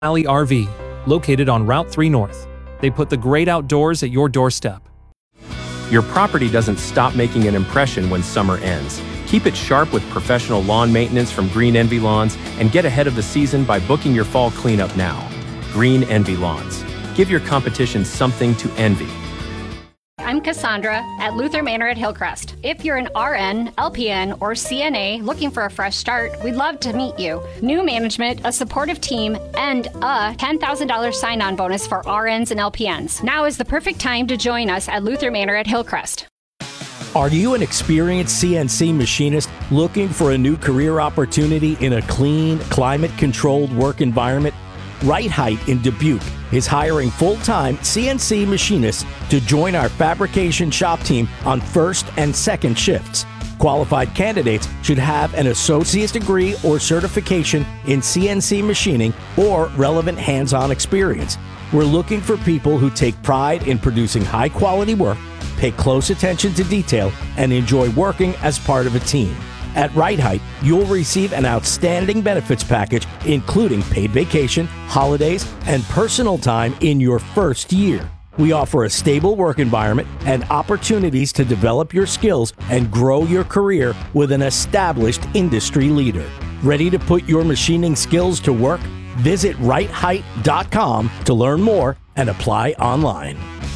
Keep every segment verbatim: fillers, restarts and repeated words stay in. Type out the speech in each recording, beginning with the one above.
Valley R V, located on Route three North. They put the great outdoors at your doorstep. Your property doesn't stop making an impression when summer ends. Keep it sharp with professional lawn maintenance from Green Envy Lawns and get ahead of the season by booking your fall cleanup now. Green Envy Lawns. Give your competition something to envy. I'm Cassandra at Luther Manor at Hillcrest. If you're an R N, L P N, or C N A looking for a fresh start, we'd love to meet you. New management, a supportive team, and a ten thousand dollars sign-on bonus for R Ns and L P Ns. Now is the perfect time to join us at Luther Manor at Hillcrest. Are you an experienced C N C machinist looking for a new career opportunity in a clean, climate-controlled work environment? Right Height in Dubuque is hiring full-time C N C machinists to join our fabrication shop team on first and second shifts. Qualified candidates should have an associate's degree or certification in C N C machining or relevant hands-on experience. We're looking for people who take pride in producing high-quality work, pay close attention to detail, and enjoy working as part of a team. At Right Height, you'll receive an outstanding benefits package, including paid vacation, holidays, and personal time in your first year. We offer a stable work environment and opportunities to develop your skills and grow your career with an established industry leader. Ready to put your machining skills to work? Visit right height dot com to learn more and apply online.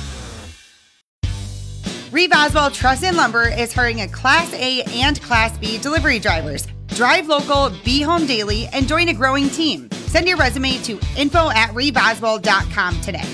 Reeve Oswald Truss and Lumber is hiring a Class A and Class B delivery drivers. Drive local, be home daily, and join a growing team. Send your resume to info at reeve oswald dot com today.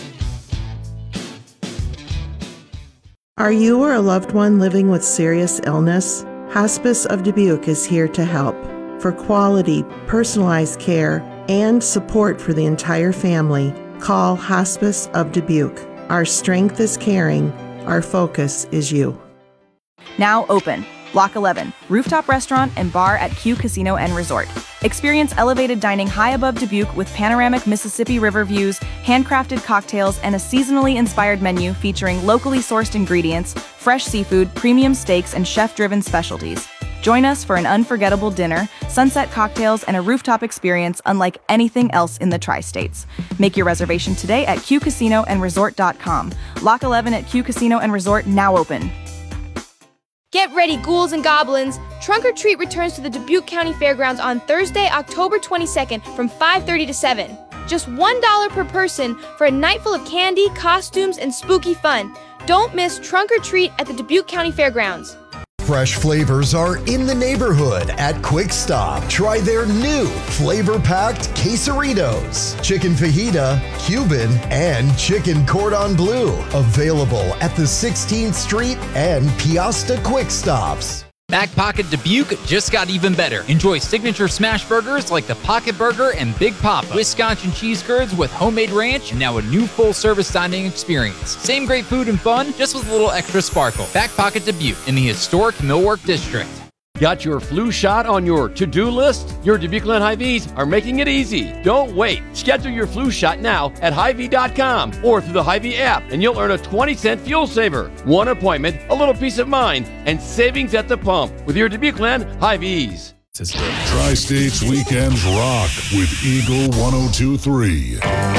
Are you or a loved one living with serious illness? Hospice of Dubuque is here to help. For quality, personalized care and support for the entire family, call Hospice of Dubuque. Our strength is caring. Our focus is you. Now open. Block eleven, rooftop restaurant and bar at Q Casino and Resort. Experience elevated dining high above Dubuque with panoramic Mississippi River views, handcrafted cocktails, and a seasonally inspired menu featuring locally sourced ingredients, fresh seafood, premium steaks, and chef-driven specialties. Join us for an unforgettable dinner, sunset cocktails, and a rooftop experience unlike anything else in the Tri-States. Make your reservation today at q casino and resort dot com. Lock eleven at Q Casino and Resort now open. Get ready, ghouls and goblins! Trunk or Treat returns to the Dubuque County Fairgrounds on Thursday, October twenty-second from five thirty to seven. Just one dollar per person for a night full of candy, costumes, and spooky fun. Don't miss Trunk or Treat at the Dubuque County Fairgrounds. Fresh flavors are in the neighborhood at Quick Stop. Try their new flavor-packed quesaritos, chicken fajita, Cuban, and chicken cordon bleu. Available at the sixteenth Street and Piasta Quick Stops. Back Pocket Dubuque just got even better. Enjoy signature smash burgers like the Pocket Burger and Big Papa, Wisconsin cheese curds with homemade ranch, and now a new full-service dining experience. Same great food and fun, just with a little extra sparkle. Back Pocket Dubuque in the historic Millwork District. Got your flu shot on your to-do list? Your Dubuque-Land Hy-Vees are making it easy. Don't wait. Schedule your flu shot now at Hy Vee dot com or through the Hy-Vee app, and you'll earn a twenty cent fuel saver. One appointment, a little peace of mind, and savings at the pump with your Dubuque-Land Hy-Vees. Tri-States Weekends Rock with Eagle one oh two three.